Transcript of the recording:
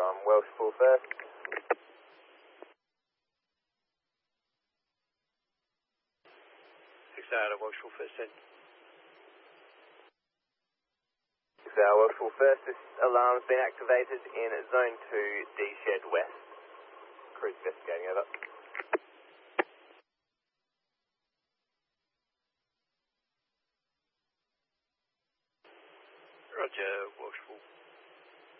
from Welsh Full First. 6 Hour Welsh Full First 10. 6 Hour Welsh Full First, this alarm's been activated in Zone 2, D Shed West. Crew's investigating, over. Roger, Welsh Full.